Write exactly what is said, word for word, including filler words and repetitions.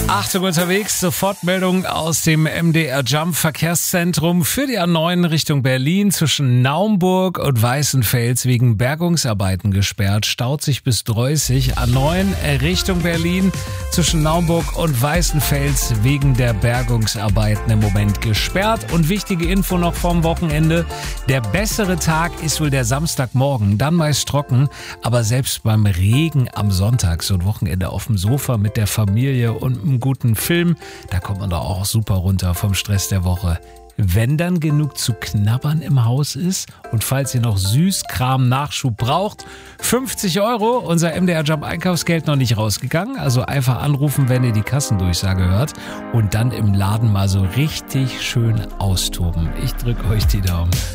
Achtung unterwegs, Sofortmeldung aus dem M D R Jump Verkehrszentrum für die A neun Richtung Berlin zwischen Naumburg und Weißenfels wegen Bergungsarbeiten gesperrt. Staut sich bis Dreußig. A neun Richtung Berlin zwischen Naumburg und Weißenfels wegen der Bergungsarbeiten im Moment gesperrt. Und wichtige Info noch vom Wochenende. Der bessere Tag ist wohl der Samstagmorgen, dann meist trocken, aber selbst beim Regen am Sonntag, so ein Wochenende auf dem Sofa mit der Familie und einem guten Film, da kommt man doch auch super runter vom Stress der Woche. Wenn dann genug zu knabbern im Haus ist und falls ihr noch Süßkram-Nachschub braucht, fünfzig Euro, unser M D R Jump Einkaufsgeld noch nicht rausgegangen, also einfach anrufen, wenn ihr die Kassendurchsage hört und dann im Laden mal so richtig schön austoben. Ich drücke euch die Daumen.